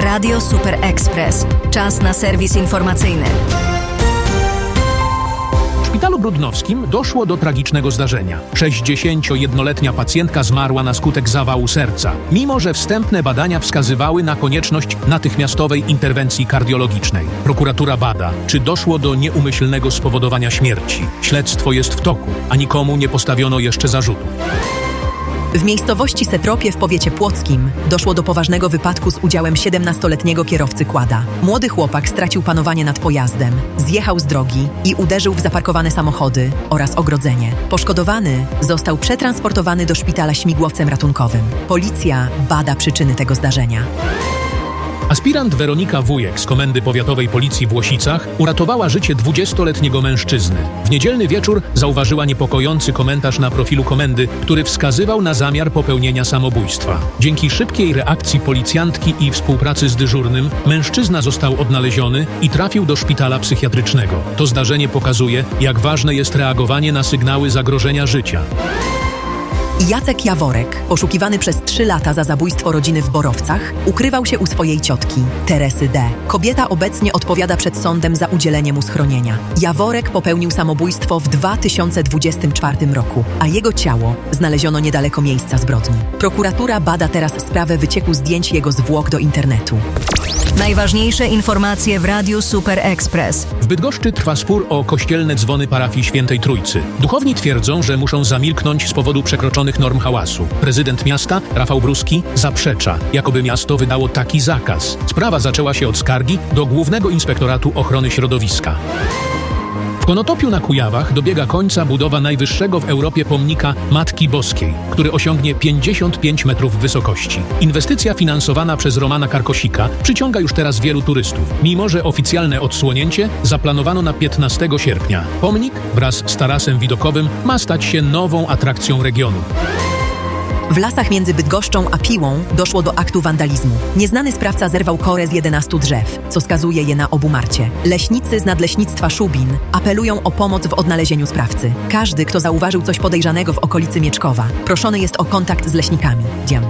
Radio Super Express. Czas na serwis informacyjny. W szpitalu brudnowskim doszło do tragicznego zdarzenia. 61-letnia pacjentka zmarła na skutek zawału serca, mimo że wstępne badania wskazywały na konieczność natychmiastowej interwencji kardiologicznej. Prokuratura bada, czy doszło do nieumyślnego spowodowania śmierci. Śledztwo jest w toku, a nikomu nie postawiono jeszcze zarzutu. W miejscowości Setropie w powiecie płockim doszło do poważnego wypadku z udziałem 17-letniego kierowcy quada. Młody chłopak stracił panowanie nad pojazdem, zjechał z drogi i uderzył w zaparkowane samochody oraz ogrodzenie. Poszkodowany został przetransportowany do szpitala śmigłowcem ratunkowym. Policja bada przyczyny tego zdarzenia. Aspirant Weronika Wujek z Komendy Powiatowej Policji w Łosicach uratowała życie 20-letniego mężczyzny. W niedzielny wieczór zauważyła niepokojący komentarz na profilu komendy, który wskazywał na zamiar popełnienia samobójstwa. Dzięki szybkiej reakcji policjantki i współpracy z dyżurnym, mężczyzna został odnaleziony i trafił do szpitala psychiatrycznego. To zdarzenie pokazuje, jak ważne jest reagowanie na sygnały zagrożenia życia. Jacek Jaworek, poszukiwany przez 3 lata za zabójstwo rodziny w Borowcach, ukrywał się u swojej ciotki, Teresy D. Kobieta obecnie odpowiada przed sądem za udzielenie mu schronienia. Jaworek popełnił samobójstwo w 2024 roku, a jego ciało znaleziono niedaleko miejsca zbrodni. Prokuratura bada teraz sprawę wycieku zdjęć jego zwłok do internetu. Najważniejsze informacje w Radiu Super Express. W Bydgoszczy trwa spór o kościelne dzwony parafii Świętej Trójcy. Duchowni twierdzą, że muszą zamilknąć z powodu przekroczonych norm hałasu. Prezydent miasta, Rafał Bruski, zaprzecza, jakoby miasto wydało taki zakaz. Sprawa zaczęła się od skargi do Głównego Inspektoratu Ochrony Środowiska. W Konotopiu na Kujawach dobiega końca budowa najwyższego w Europie pomnika Matki Boskiej, który osiągnie 55 metrów wysokości. Inwestycja finansowana przez Romana Karkosika przyciąga już teraz wielu turystów, mimo że oficjalne odsłonięcie zaplanowano na 15 sierpnia. Pomnik wraz z tarasem widokowym ma stać się nową atrakcją regionu. W lasach między Bydgoszczą a Piłą doszło do aktu wandalizmu. Nieznany sprawca zerwał korę z 11 drzew, co skazuje je na obumarcie. Leśnicy z Nadleśnictwa Szubin apelują o pomoc w odnalezieniu sprawcy. Każdy, kto zauważył coś podejrzanego w okolicy Mieczkowa, proszony jest o kontakt z leśnikami.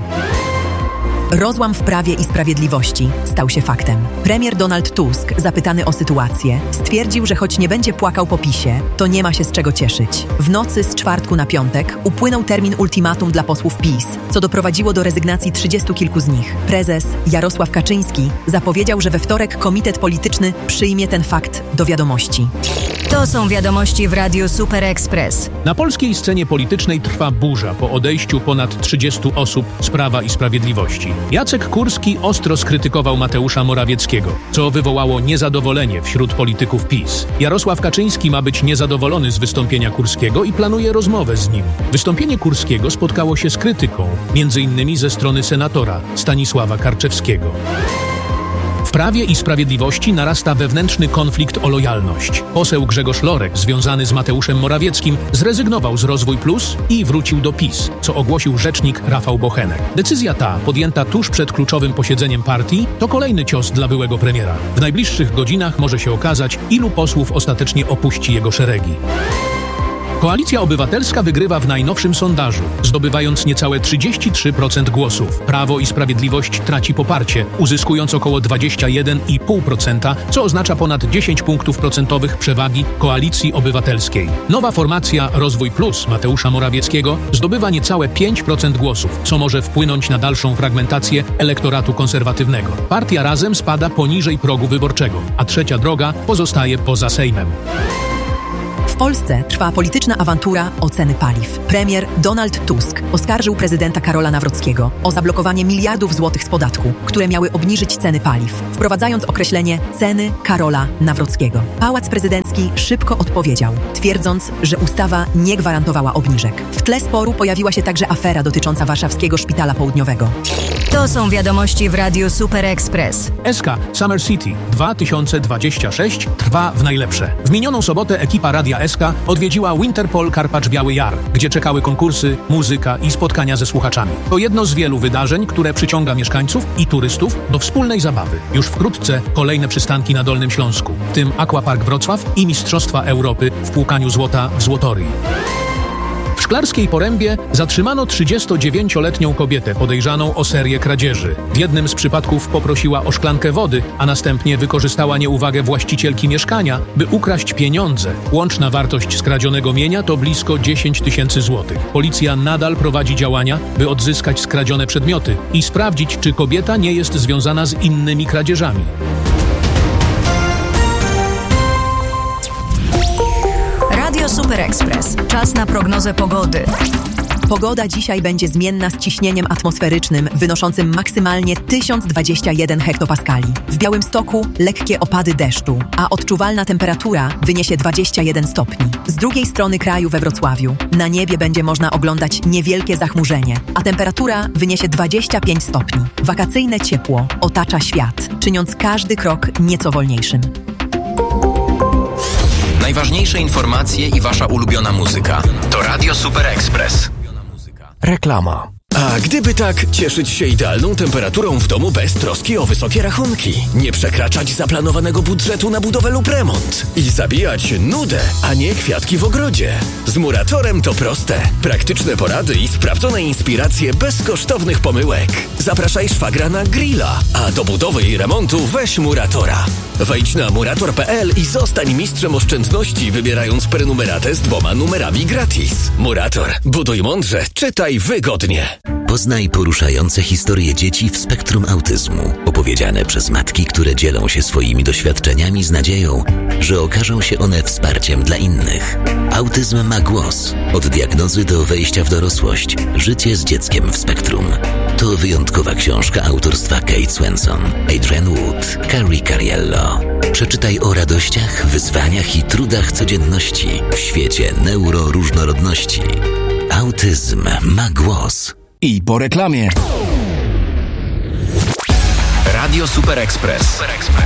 Rozłam w Prawie i Sprawiedliwości stał się faktem. Premier Donald Tusk, zapytany o sytuację, stwierdził, że choć nie będzie płakał po PiS-ie, to nie ma się z czego cieszyć. W nocy z czwartku na piątek upłynął termin ultimatum dla posłów PiS, co doprowadziło do rezygnacji 30 kilku z nich. Prezes Jarosław Kaczyński zapowiedział, że we wtorek komitet polityczny przyjmie ten fakt do wiadomości. To są wiadomości w Radiu Super Express. Na polskiej scenie politycznej trwa burza po odejściu ponad 30 osób z Prawa i Sprawiedliwości. Jacek Kurski ostro skrytykował Mateusza Morawieckiego, co wywołało niezadowolenie wśród polityków PiS. Jarosław Kaczyński ma być niezadowolony z wystąpienia Kurskiego i planuje rozmowę z nim. Wystąpienie Kurskiego spotkało się z krytyką, m.in. ze strony senatora Stanisława Karczewskiego. W Prawie i Sprawiedliwości narasta wewnętrzny konflikt o lojalność. Poseł Grzegorz Lorek, związany z Mateuszem Morawieckim, zrezygnował z Rozwój Plus i wrócił do PiS, co ogłosił rzecznik Rafał Bochenek. Decyzja ta, podjęta tuż przed kluczowym posiedzeniem partii, to kolejny cios dla byłego premiera. W najbliższych godzinach może się okazać, ilu posłów ostatecznie opuści jego szeregi. Koalicja Obywatelska wygrywa w najnowszym sondażu, zdobywając niecałe 33% głosów. Prawo i Sprawiedliwość traci poparcie, uzyskując około 21,5%, co oznacza ponad 10 punktów procentowych przewagi Koalicji Obywatelskiej. Nowa formacja Rozwój Plus Mateusza Morawieckiego zdobywa niecałe 5% głosów, co może wpłynąć na dalszą fragmentację elektoratu konserwatywnego. Partia Razem spada poniżej progu wyborczego, a Trzecia Droga pozostaje poza Sejmem. W Polsce trwa polityczna awantura o ceny paliw. Premier Donald Tusk oskarżył prezydenta Karola Nawrockiego o zablokowanie miliardów złotych z podatku, które miały obniżyć ceny paliw, wprowadzając określenie ceny Karola Nawrockiego. Pałac Prezydencki szybko odpowiedział, twierdząc, że ustawa nie gwarantowała obniżek. W tle sporu pojawiła się także afera dotycząca warszawskiego Szpitala Południowego. To są wiadomości w Radiu Super Express. SK Summer City 2026 trwa w najlepsze. W minioną sobotę ekipa Radia SK odwiedziła Winterpol Karpacz-Biały Jar, gdzie czekały konkursy, muzyka i spotkania ze słuchaczami. To jedno z wielu wydarzeń, które przyciąga mieszkańców i turystów do wspólnej zabawy. Już wkrótce kolejne przystanki na Dolnym Śląsku, w tym Aquapark Wrocław i Mistrzostwa Europy w płukaniu złota w Złotoryi. W Szklarskiej Porębie zatrzymano 39-letnią kobietę podejrzaną o serię kradzieży. W jednym z przypadków poprosiła o szklankę wody, a następnie wykorzystała nieuwagę właścicielki mieszkania, by ukraść pieniądze. Łączna wartość skradzionego mienia to blisko 10 000 złotych. Policja nadal prowadzi działania, by odzyskać skradzione przedmioty i sprawdzić, czy kobieta nie jest związana z innymi kradzieżami. Radio Super Express. Czas na prognozę pogody. Pogoda dzisiaj będzie zmienna z ciśnieniem atmosferycznym wynoszącym maksymalnie 1021 hektopaskali. W Białymstoku lekkie opady deszczu, a odczuwalna temperatura wyniesie 21 stopni. Z drugiej strony kraju we Wrocławiu na niebie będzie można oglądać niewielkie zachmurzenie, a temperatura wyniesie 25 stopni. Wakacyjne ciepło otacza świat, czyniąc każdy krok nieco wolniejszym. Najważniejsze informacje i wasza ulubiona muzyka to Radio Super Express. Reklama. A gdyby tak cieszyć się idealną temperaturą w domu bez troski o wysokie rachunki, nie przekraczać zaplanowanego budżetu na budowę lub remont i zabijać nudę, a nie kwiatki w ogrodzie. Z Muratorem to proste. Praktyczne porady i sprawdzone inspiracje bez kosztownych pomyłek. Zapraszaj szwagra na grilla, a do budowy i remontu weź Muratora. Wejdź na murator.pl i zostań mistrzem oszczędności, wybierając prenumeratę z 2 numerami gratis. Murator. Buduj mądrze, czytaj wygodnie. Poznaj poruszające historie dzieci w spektrum autyzmu, opowiedziane przez matki, które dzielą się swoimi doświadczeniami z nadzieją, że okażą się one wsparciem dla innych. Autyzm ma głos. Od diagnozy do wejścia w dorosłość. Życie z dzieckiem w spektrum. To wyjątkowa książka autorstwa Kate Swenson, Adrienne Wood, Carrie Cariello. Przeczytaj o radościach, wyzwaniach i trudach codzienności w świecie neuroróżnorodności. Autyzm ma głos. I po reklamie. Radio Super Express.